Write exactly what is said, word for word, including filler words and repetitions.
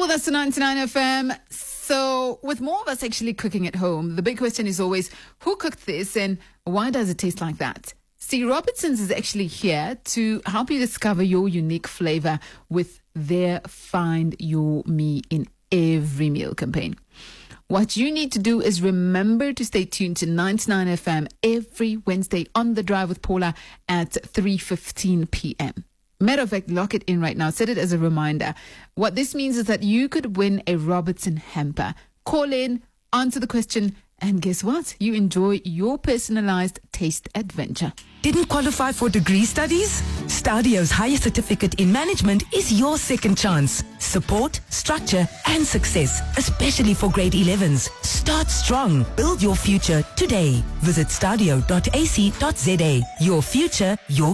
with us to ninety-nine F M. So, with more of us actually cooking at home, the big question is always, who cooked this and why does it taste like that? See, Robertson's is actually here to help you discover your unique flavor with their Find Your Me in Every Meal campaign. What you need to do is remember to stay tuned to ninety-nine F M every Wednesday on The Drive with Paula at three fifteen p.m. Matter of fact, lock it in right now. Set it as a reminder. What this means is that you could win a Robertson hamper. Call in, answer the question, and guess what? You enjoy your personalized taste adventure. Didn't qualify for degree studies? Stadio's higher certificate in management is your second chance. Support, structure, and success, especially for grade elevens. Start strong. Build your future today. Visit stadio dot a c dot z a. Your future, your